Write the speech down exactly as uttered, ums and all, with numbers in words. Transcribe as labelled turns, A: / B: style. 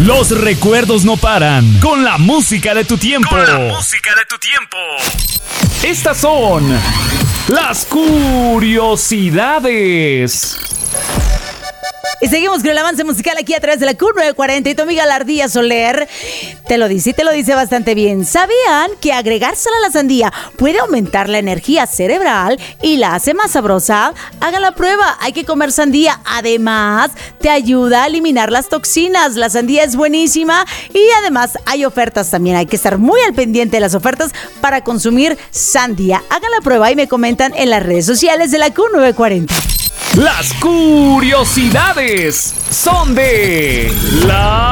A: Los recuerdos no paran con la música de tu tiempo.
B: Con la música de tu tiempo.
A: Estas son las curiosidades.
C: Y seguimos con el avance musical aquí a través de la Q novecientos cuarenta y tu amiga la Ardilla Soler te lo dice y te lo dice bastante bien. ¿Sabían que agregársela a la sandía puede aumentar la energía cerebral y la hace más sabrosa? Haga la prueba, hay que comer sandía. Además, te ayuda a eliminar las toxinas. La sandía es buenísima y además hay ofertas también. Hay que estar muy al pendiente de las ofertas para consumir sandía. Hagan la prueba y me comentan en las redes sociales de la Q novecientos cuarenta.
A: Las curiosidades son de la